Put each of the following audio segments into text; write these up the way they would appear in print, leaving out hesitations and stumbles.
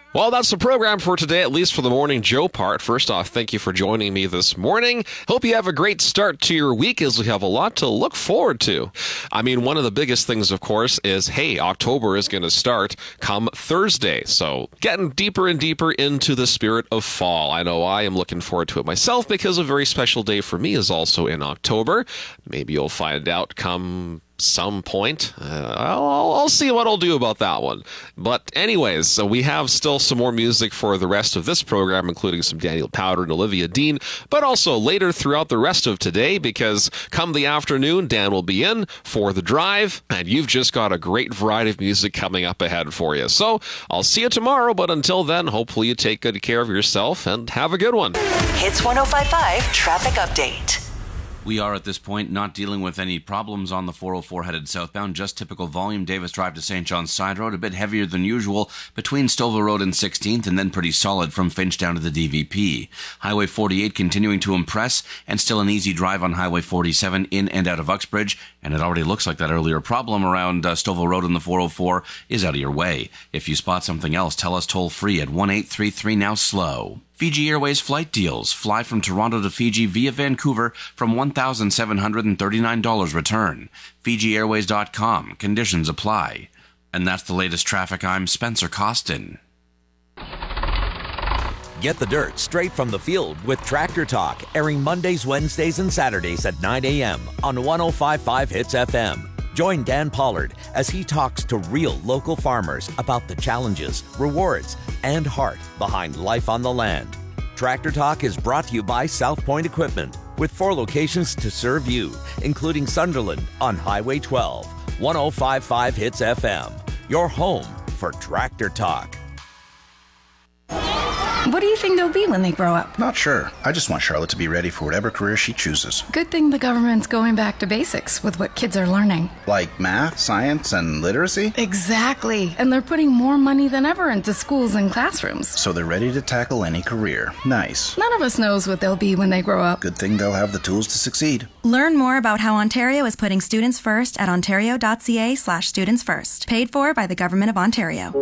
Well, that's the program for today, at least for the Morning Joe part. First off, thank you for joining me this morning. Hope you have a great start to your week, as we have a lot to look forward to. I mean, one of the biggest things, of course, is, hey, October is going to start come Thursday. So getting deeper and deeper into the spirit of fall. I know I am looking forward to it myself because a very special day for me is also in October. Maybe you'll find out come some point. I'll see what I'll do about that one. But anyways, so we have still some more music for the rest of this program, including some Daniel Powder and Olivia Dean, but also later throughout the rest of today, because come the afternoon, Dan will be in for The Drive, and you've just got a great variety of music coming up ahead for you. So I'll see you tomorrow, but until then, hopefully you take good care of yourself and have a good one. Hits 105.5 Traffic Update. We are at this point not dealing with any problems on the 404 headed southbound, just typical volume. Davis Drive to St. John's Side Road, a bit heavier than usual between Stouffville Road and 16th, and then pretty solid from Finch down to the DVP. Highway 48 continuing to impress, and still an easy drive on Highway 47 in and out of Uxbridge, and it already looks like that earlier problem around Stouffville Road and the 404 is out of your way. If you spot something else, tell us toll free at 1-833-NOW-SLOW. Fiji Airways flight deals. Fly from Toronto to Fiji via Vancouver from $1,739 return. FijiAirways.com. Conditions apply. And that's the latest traffic. I'm Spencer Costin. Get the dirt straight from the field with Tractor Talk, airing Mondays, Wednesdays, and Saturdays at 9 a.m. on 105.5 Hits FM. Join Dan Pollard as he talks to real local farmers about the challenges, rewards, and heart behind life on the land. Tractor Talk is brought to you by South Point Equipment, with 4 locations to serve you, including Sunderland on Highway 12. 105.5 Hits FM, your home for Tractor Talk. What do you think they'll be when they grow up? Not sure. I just want Charlotte to be ready for whatever career she chooses. Good thing the government's going back to basics with what kids are learning. Like math, science, and literacy? Exactly. And they're putting more money than ever into schools and classrooms. So they're ready to tackle any career. Nice. None of us knows what they'll be when they grow up. Good thing they'll have the tools to succeed. Learn more about how Ontario is putting students first at ontario.ca/students first. Paid for by the Government of Ontario.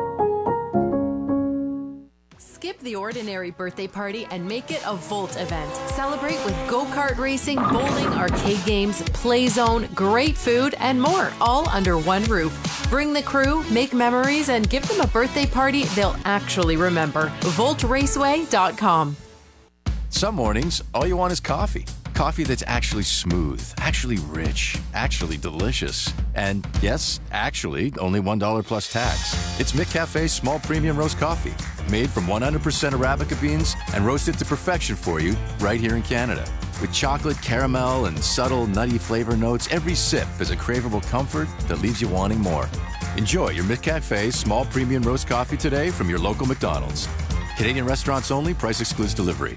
Skip the ordinary birthday party and make it a Volt event. Celebrate with go-kart racing, bowling, arcade games, play zone, great food, and more, all under one roof. Bring the crew, make memories, and give them a birthday party they'll actually remember. VoltRaceway.com. Some mornings, all you want is coffee. Coffee that's actually smooth, actually rich, actually delicious. And yes, actually, only $1 plus tax. It's McCafe's small premium roast coffee, made from 100% Arabica beans and roasted to perfection for you right here in Canada. With chocolate, caramel, and subtle nutty flavor notes, every sip is a craveable comfort that leaves you wanting more. Enjoy your McCafe small premium roast coffee today from your local McDonald's. Canadian restaurants only, price excludes delivery.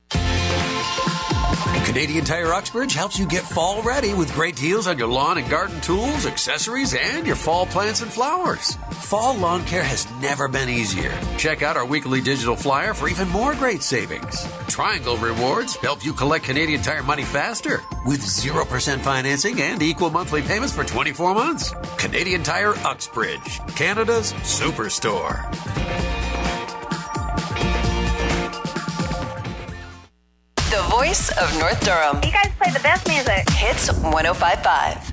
Canadian Tire Uxbridge helps you get fall ready with great deals on your lawn and garden tools, accessories, and your fall plants and flowers. Fall lawn care has never been easier. Check out our weekly digital flyer for even more great savings. Triangle Rewards help you collect Canadian Tire money faster with 0% financing and equal monthly payments for 24 months. Canadian Tire Uxbridge, Canada's superstore. The voice of North Durham. You guys play the best music. Hits 105.5.